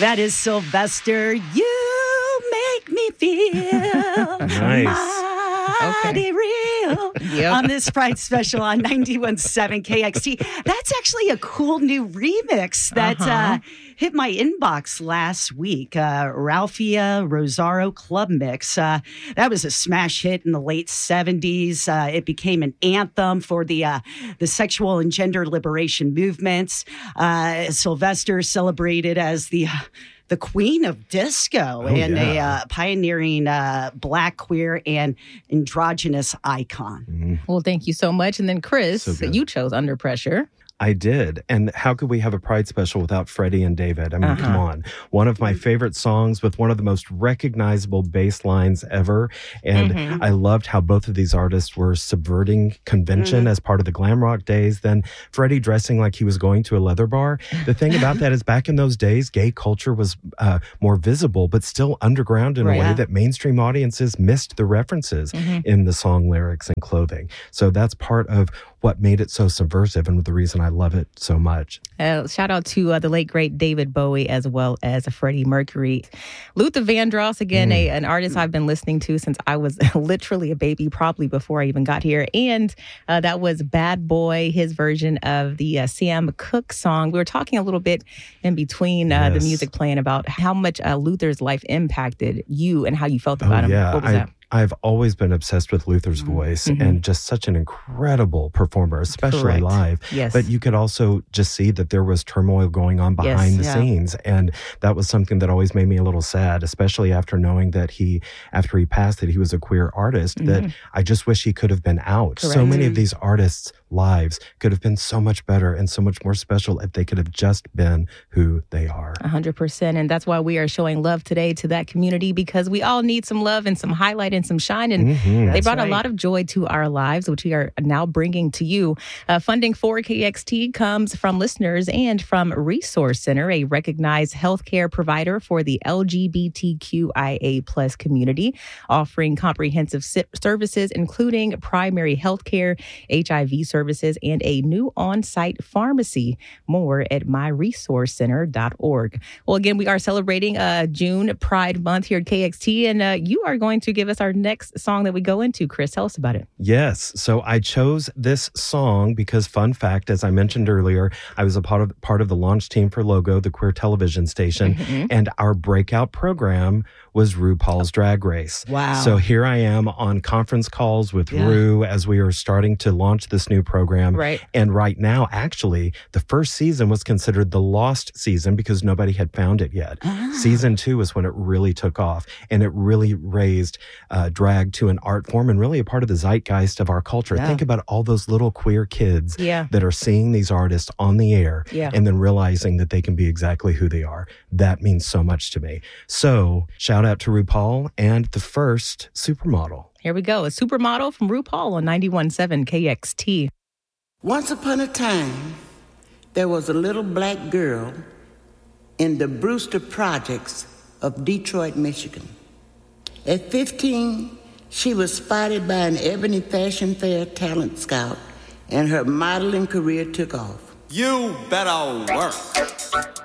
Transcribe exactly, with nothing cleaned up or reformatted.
That is Sylvester. You make me feel Nice. mighty Okay. real Yep. on this Pride special on ninety-one point seven K X T. That's actually a cool new remix that Uh-huh. uh, hit my inbox last week. Uh, Ralphia Rosaro Club Mix. Uh, that was a smash hit in the late seventies. Uh, it became an anthem for the uh, the sexual and gender liberation movements. Uh, Sylvester celebrated as the uh, the queen of disco Oh, and a yeah. uh, pioneering uh, black, queer, and androgynous icon. Well, thank you so much. And then, Chris, So good. you chose Under Pressure. I did. And how could we have a Pride special without Freddie and David? I mean, Uh-huh. come on. One of my favorite songs with one of the most recognizable bass lines ever. And Mhm. I loved how both of these artists were subverting convention as part of the glam rock days. Then Freddie dressing like he was going to a leather bar. The thing about that is back in those days, gay culture was uh, more visible, but still underground in Right. a way Yeah. that mainstream audiences missed the references Mhm. in the song lyrics and clothing. So that's part of what made it so subversive and the reason I love it so much. Uh, shout out to uh, the late, great David Bowie as well as Freddie Mercury. Luther Vandross, again, a, an artist I've been listening to since I was literally a baby, probably before I even got here. And uh, that was Bad Boy, his version of the uh, Sam Cooke song. We were talking a little bit in between uh, the Yes. music playing about how much uh, Luther's life impacted you and how you felt Oh, about him. yeah. What was I, that? I've always been obsessed with Luther's voice Mhm. and just such an incredible performer, especially Correct. live. Yes. But you could also just see that there was turmoil going on behind Yes, the yeah. scenes. And that was something that always made me a little sad, especially after knowing that he, after he passed, that he was a queer artist, that I just wish he could have been out. So Correct. many of these artists' lives could have been so much better and so much more special if they could have just been who they are. one hundred percent. And that's why we are showing love today to that community, because we all need some love and some highlight and some shine. And Mhm. they That's brought a right. lot of joy to our lives, which we are now bringing to you. Uh, funding for K X T comes from listeners and from Resource Center, a recognized healthcare provider for the L G B T Q I A plus community, offering comprehensive si- services, including primary healthcare, H I V services, and a new on-site pharmacy. More at my resource center dot org. Well, again, we are celebrating uh, June Pride Month here at K X T, and uh, you are going to give us our next song that we go into. Chris, tell us about it. Yes. So I chose this song because, fun fact, as I mentioned earlier, I was a part of part of the launch team for Logo, the queer television station, and our breakout program was RuPaul's Drag Race. Wow. So here I am on conference calls with Yeah. Ru as we are starting to launch this new program. Right. And right now, actually, the first season was considered the lost season because nobody had found it yet. Season two was when it really took off, and it really raised uh, drag to an art form and really a part of the zeitgeist of our culture. Yeah. Think about all those little queer kids Yeah. that are seeing these artists on the air Yeah. and then realizing that they can be exactly who they are. That means so much to me. So shout out to RuPaul and the first supermodel. Here we go. A supermodel from RuPaul on ninety-one point seven K X T. Once upon a time, there was a little black girl in the Brewster Projects of Detroit, Michigan. At fifteen, she was spotted by an Ebony Fashion Fair talent scout, and her modeling career took off. You better work.